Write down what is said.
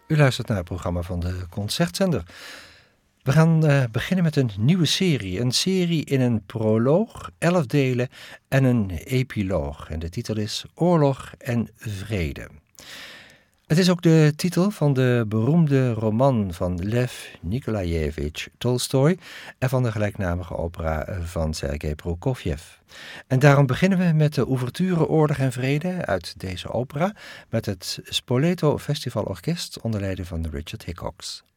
U luistert naar het programma van de Concertzender. We gaan beginnen met een nieuwe serie. Een serie in een proloog, 11 delen en een epiloog. En de titel is Oorlog en Vrede. Het is ook de titel van de beroemde roman van Lev Nikolajevich Tolstoj en van de gelijknamige opera van Sergei Prokofjev. En daarom beginnen we met de ouverture Oorlog en Vrede uit deze opera met het Spoleto Festival Orkest onder leiding van Richard Hickox.